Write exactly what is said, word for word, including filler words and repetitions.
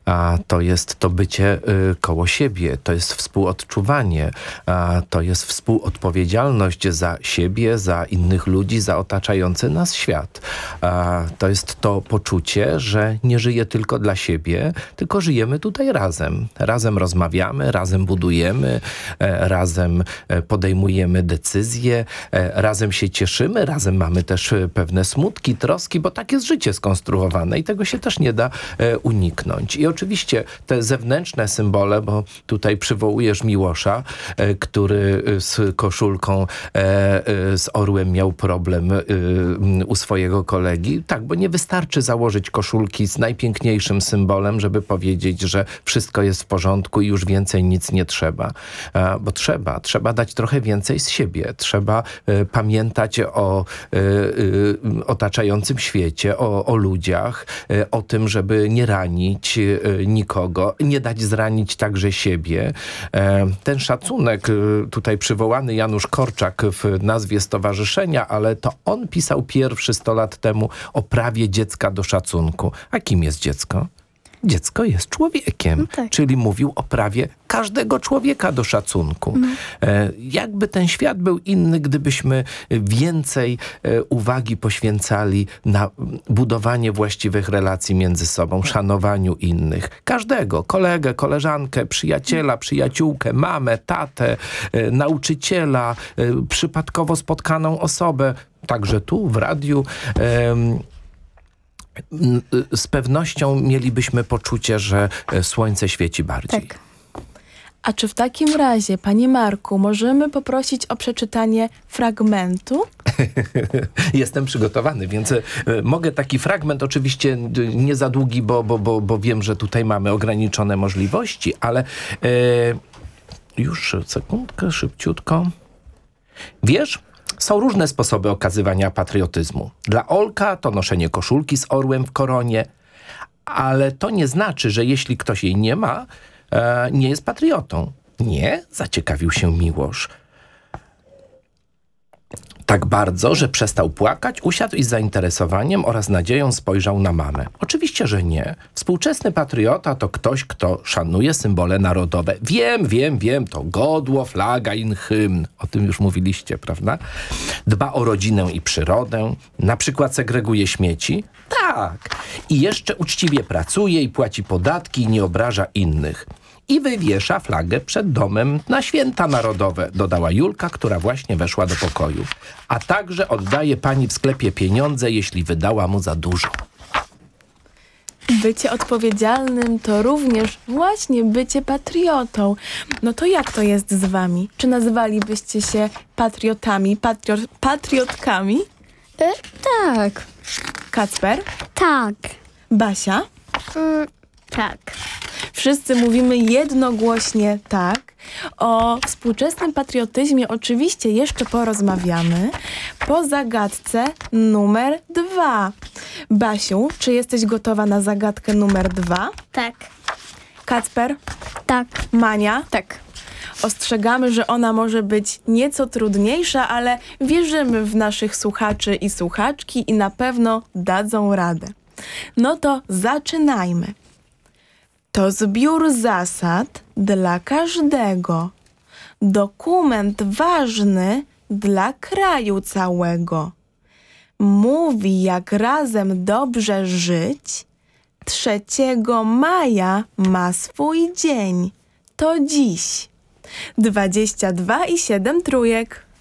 a to jest to bycie y, koło siebie, to jest współodczuwanie, a to jest współodpowiedzialność za siebie, za innych ludzi, za otaczający nas świat. A to jest to poczucie, że nie żyję tylko dla siebie, tylko żyjemy tutaj razem. Razem rozmawiamy, razem budujemy, e, razem e, podejmujemy decyzje, e, razem się cieszymy, razem mamy też e, pewne smutki, troski, bo tak jest życie skonstruowane i tego się też nie da e, uniknąć. I oczywiście te zewnętrzne symbole, bo tutaj przywołujesz Miłosza, e, który z koszulką e, e, z orłem miał problem e, u swojego kolegi. Tak, bo nie wystarczy założyć koszulki z najpiękniejszym symbolem, żeby powiedzieć, że wszystko jest w porządku i już więcej nic nie trzeba. E, bo trzeba, trzeba dać trochę więcej z siebie. Trzeba e, pamiętać o e, e, otaczającym świecie, o, o ludziach, e, o tym, żeby nie ranić e, nikogo, nie dać zranić także siebie. E, ten szacunek, e, tutaj przywołany Janusz Korczak w nazwie stowarzyszenia, ale to on pisał pierwszy sto lat temu o prawie dziecka do szacunku. A kim jest dziecko? Dziecko jest człowiekiem, No tak. czyli mówił o prawie każdego człowieka do szacunku. No. E, jakby ten świat był inny, gdybyśmy więcej e, uwagi poświęcali na budowanie właściwych relacji między sobą, szanowaniu innych. Każdego, kolegę, koleżankę, przyjaciela, przyjaciółkę, mamę, tatę, e, nauczyciela, e, przypadkowo spotkaną osobę. Także tu w radiu e, z pewnością mielibyśmy poczucie, że słońce świeci bardziej. Tak. A czy w takim razie, panie Marku, możemy poprosić o przeczytanie fragmentu? Jestem przygotowany, więc e, mogę taki fragment, oczywiście nie za długi, bo, bo, bo, bo wiem, że tutaj mamy ograniczone możliwości, ale e, już sekundkę, szybciutko. Wiesz, są różne sposoby okazywania patriotyzmu. Dla Olka to noszenie koszulki z orłem w koronie, ale to nie znaczy, że jeśli ktoś jej nie ma, e, nie jest patriotą. Nie? Zaciekawił się Miłosz. Tak bardzo, że przestał płakać, usiadł i z zainteresowaniem oraz nadzieją spojrzał na mamę. Oczywiście, że nie. Współczesny patriota to ktoś, kto szanuje symbole narodowe. Wiem, wiem, wiem, to godło, flaga i hymn. O tym już mówiliście, prawda? Dba o rodzinę i przyrodę. Na przykład segreguje śmieci. Tak. I jeszcze uczciwie pracuje i płaci podatki i nie obraża innych. I wywiesza flagę przed domem na święta narodowe, dodała Julka, która właśnie weszła do pokoju. A także oddaje pani w sklepie pieniądze, jeśli wydała mu za dużo. Bycie odpowiedzialnym to również właśnie bycie patriotą. No to jak to jest z wami? Czy nazywalibyście się patriotami, patriot, patriotkami? E, tak. Kacper? Tak. Basia? Mm, tak. Wszyscy mówimy jednogłośnie tak. O współczesnym patriotyzmie oczywiście jeszcze porozmawiamy po zagadce numer dwa. Basiu, czy jesteś gotowa na zagadkę numer dwa? Tak. Kacper? Tak. Mania? Tak. Ostrzegamy, że ona może być nieco trudniejsza, ale wierzymy w naszych słuchaczy i słuchaczki i na pewno dadzą radę. No to zaczynajmy. To zbiór zasad dla każdego. Dokument ważny dla kraju całego. Mówi, jak razem dobrze żyć. Trzeciego maja ma swój dzień. To dziś. Dwadzieścia dwa i siedem trójek.